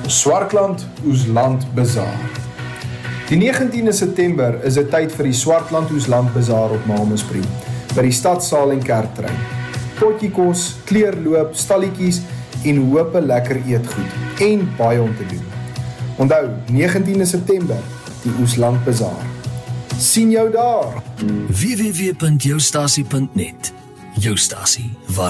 Swartland Oesland Bazaar. Die 19de September is dit tyd vir die Swartland Oesland Bazaar op Malmesbury, by die stadsaal en kerkterrein. Potjie kos, kleurloop, stalletjies en hope lekker eetgoed en baie om te doen. Onthou, 19de September, die Oesland Bazaar. Sien jou daar! www.joustasie.net. Jou stasie, waar